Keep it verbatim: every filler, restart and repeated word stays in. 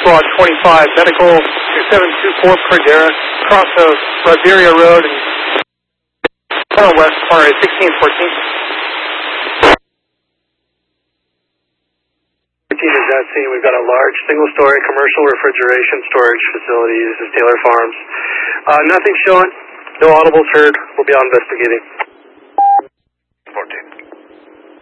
Squad twenty-five, Medical two seven two four Cordera, cross of Riberia Road and Tunnel West, R A sixteen fourteen. fourteen is that scene. We've got a large single-story commercial refrigeration storage facility. This is Taylor Farms. Uh, nothing showing. No audibles heard. We'll be out investigating.